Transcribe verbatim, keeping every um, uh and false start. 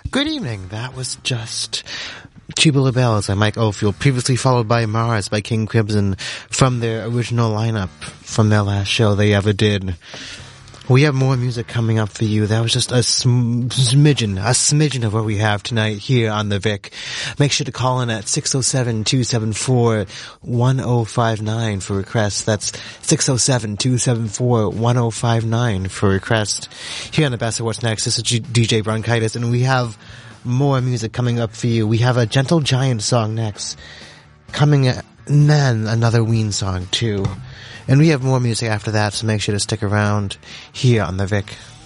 Good evening. That was just Tubular Bells by Mike Oldfield, previously followed by Mars by King Crimson from their original lineup from their last show they ever did. We have more music coming up for you. That was just a sm- smidgen, a smidgen of what we have tonight here on the Vic. Make sure to call in at six oh seven, two seven four, one oh five nine for requests. That's six oh seven, two seven four, one oh five nine for requests. Here on the Best of What's Next, this is G- D J Bronchitis, and we have more music coming up for you. We have a Gentle Giant song next. Coming at, and then another Ween song too. And we have more music after that, so make sure to stick around here on the Vic.